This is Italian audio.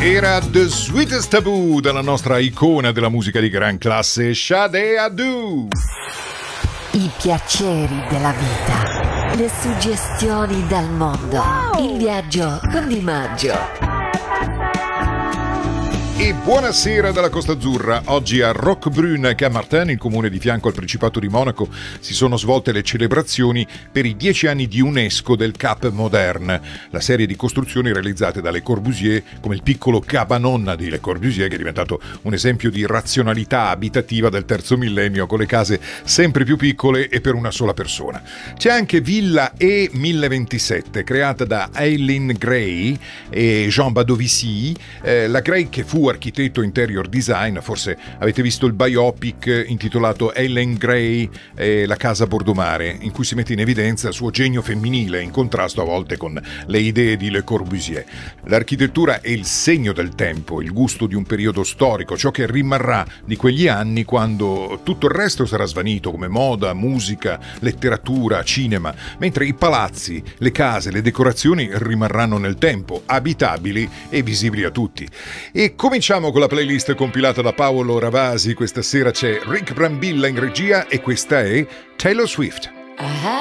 Era The Sweetest Taboo dalla nostra icona della musica di gran classe, Sade Adu. I piaceri della vita, le suggestioni dal mondo, il viaggio con Di Maggio. E buonasera dalla Costa Azzurra. Oggi a Roquebrune Camartin, il comune di fianco al Principato di Monaco, si sono svolte le celebrazioni per i 10 anni di UNESCO del Cap Moderne, la serie di costruzioni realizzate da Le Corbusier, come il piccolo cabanon di Le Corbusier, che è diventato un esempio di razionalità abitativa del terzo millennio, con le case sempre più piccole e per una sola persona. C'è anche Villa E 1027, creata da Eileen Gray e Jean Badovici. La Gray, che fu architetto interior design, forse avete visto il biopic intitolato Eileen Gray e la casa Bordomare, in cui si mette in evidenza il suo genio femminile in contrasto a volte con le idee di Le Corbusier. L'architettura è il segno del tempo, il gusto di un periodo storico, ciò che rimarrà di quegli anni quando tutto il resto sarà svanito, come moda, musica, letteratura, cinema, mentre i palazzi, le case, le decorazioni rimarranno nel tempo, abitabili e visibili a tutti. E cominciamo con la playlist compilata da Paolo Ravasi. Questa sera c'è Rick Brambilla in regia e questa è Taylor Swift.